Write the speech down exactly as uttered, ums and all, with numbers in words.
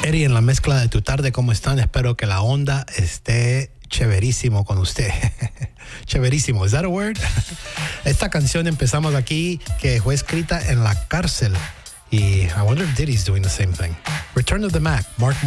Eri en la mezcla de tu tarde, ¿cómo están? Espero que la onda esté chéverísimo con usted. Chéverísimo, ¿is that a word? Esta canción empezamos aquí, que fue escrita en la cárcel. Y I wonder if Diddy's doing the same thing. Return of the Mac, Mark